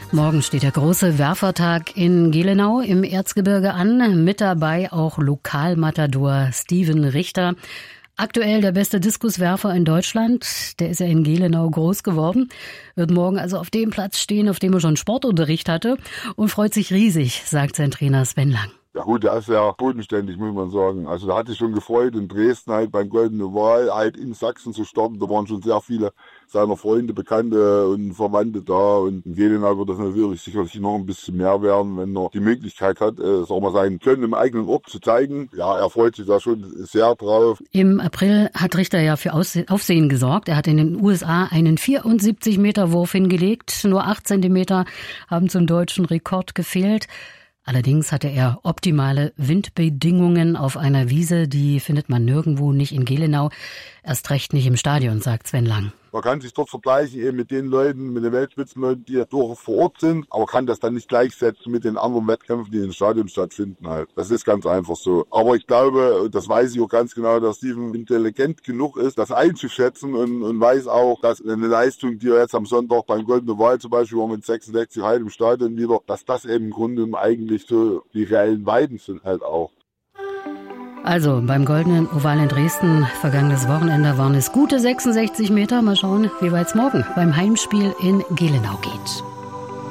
Morgen steht der große Werfertag in Gelenau im Erzgebirge an. Mit dabei auch Lokalmatador Steven Richter. Aktuell der beste Diskuswerfer in Deutschland. Der ist ja in Gelenau groß geworden. Wird morgen also auf dem Platz stehen, auf dem er schon Sportunterricht hatte. Und freut sich riesig, sagt sein Trainer Sven Lang. Ja gut, der ist ja bodenständig, muss man sagen. Also da hatte ich schon gefreut, in Dresden halt beim Goldenen Oval halt in Sachsen zu starten. Da waren schon sehr viele seiner Freunde, Bekannte und Verwandte da. Und in Gelenau wird das natürlich sicherlich noch ein bisschen mehr werden, wenn er die Möglichkeit hat, sein Können im eigenen Ort zu zeigen. Ja, er freut sich da schon sehr drauf. Im April hat Richter ja für Aufsehen gesorgt. Er hat in den USA einen 74-Meter-Wurf hingelegt. Nur 8 Zentimeter haben zum deutschen Rekord gefehlt. Allerdings hatte er optimale Windbedingungen auf einer Wiese, die findet man nirgendwo, nicht in Gelenau, erst recht nicht im Stadion, sagt Sven Lang. Man kann sich dort vergleichen eben mit den Leuten, mit den Weltspitzenleuten, die dort vor Ort sind, aber kann das dann nicht gleichsetzen mit den anderen Wettkämpfen, die im Stadion stattfinden halt. Das ist ganz einfach so. Aber ich glaube, und das weiß ich auch ganz genau, dass Steven intelligent genug ist, das einzuschätzen und weiß auch, dass eine Leistung, die er jetzt am Sonntag beim Goldenen Oval zum Beispiel war mit 66 halt im Stadion wieder, dass das eben im Grunde eigentlich so die reellen Weiden sind halt auch. Also beim Goldenen Oval in Dresden vergangenes Wochenende waren es gute 66 Meter. Mal schauen, wie weit es morgen beim Heimspiel in Gelenau geht.